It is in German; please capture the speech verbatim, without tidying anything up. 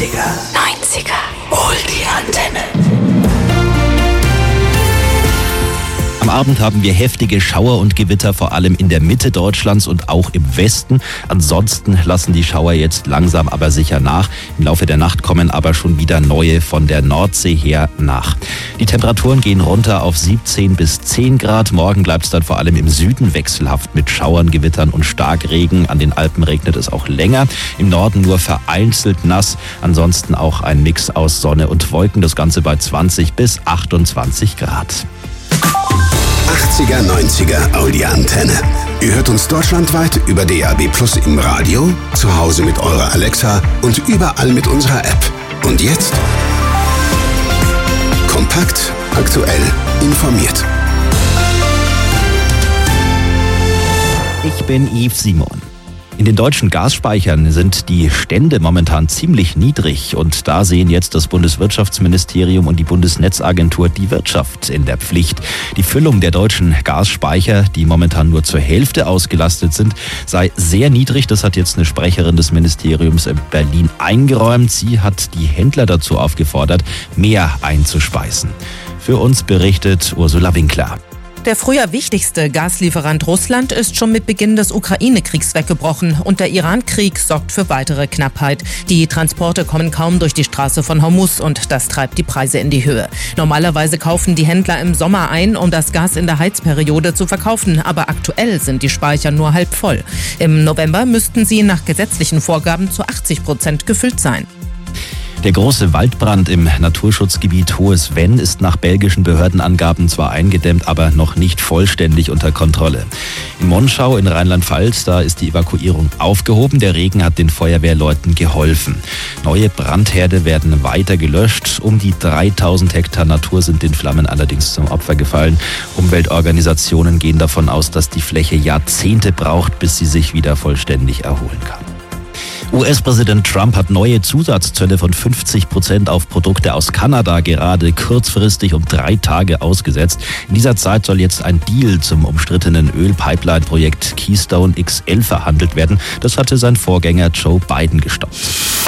neunziger. neunziger. Oldie Antenne. Am Abend haben wir heftige Schauer und Gewitter, vor allem in der Mitte Deutschlands und auch im Westen. Ansonsten lassen die Schauer jetzt langsam aber sicher nach. Im Laufe der Nacht kommen aber schon wieder neue von der Nordsee her nach. Die Temperaturen gehen runter auf siebzehn bis zehn Grad. Morgen bleibt es dann vor allem im Süden wechselhaft mit Schauern, Gewittern und Starkregen. An den Alpen regnet es auch länger. Im Norden nur vereinzelt nass. Ansonsten auch ein Mix aus Sonne und Wolken. Das Ganze bei zwanzig bis achtundzwanzig Grad. achtziger, neunziger Audi Antenne. Ihr hört uns deutschlandweit über D A B Plus im Radio, zu Hause mit eurer Alexa und überall mit unserer App. Und jetzt? Kompakt, aktuell, informiert. Ich bin Yves Simon. In den deutschen Gasspeichern sind die Stände momentan ziemlich niedrig und da sehen jetzt das Bundeswirtschaftsministerium und die Bundesnetzagentur die Wirtschaft in der Pflicht. Die Füllung der deutschen Gasspeicher, die momentan nur zur Hälfte ausgelastet sind, sei sehr niedrig. Das hat jetzt eine Sprecherin des Ministeriums in Berlin eingeräumt. Sie hat die Händler dazu aufgefordert, mehr einzuspeisen. Für uns berichtet Ursula Winkler. Der früher wichtigste Gaslieferant Russland ist schon mit Beginn des Ukraine-Kriegs weggebrochen und der Iran-Krieg sorgt für weitere Knappheit. Die Transporte kommen kaum durch die Straße von Hormuz und das treibt die Preise in die Höhe. Normalerweise kaufen die Händler im Sommer ein, um das Gas in der Heizperiode zu verkaufen, aber aktuell sind die Speicher nur halb voll. Im November müssten sie nach gesetzlichen Vorgaben zu achtzig Prozent gefüllt sein. Der große Waldbrand im Naturschutzgebiet Hohes Venn ist nach belgischen Behördenangaben zwar eingedämmt, aber noch nicht vollständig unter Kontrolle. In Monschau in Rheinland-Pfalz, da ist die Evakuierung aufgehoben. Der Regen hat den Feuerwehrleuten geholfen. Neue Brandherde werden weiter gelöscht. Um die dreitausend Hektar Natur sind den Flammen allerdings zum Opfer gefallen. Umweltorganisationen gehen davon aus, dass die Fläche Jahrzehnte braucht, bis sie sich wieder vollständig erholen kann. U S-Präsident Trump hat neue Zusatzzölle von fünfzig Prozent auf Produkte aus Kanada gerade kurzfristig um drei Tage ausgesetzt. In dieser Zeit soll jetzt ein Deal zum umstrittenen Ölpipeline-Projekt Keystone X L verhandelt werden. Das hatte sein Vorgänger Joe Biden gestoppt.